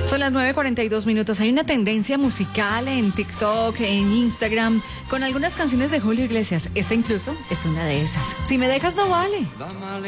Son las 9:42. Hay una tendencia musical en TikTok, en Instagram, con algunas canciones de Julio Iglesias. Esta incluso es una de esas. Si me dejas no vale.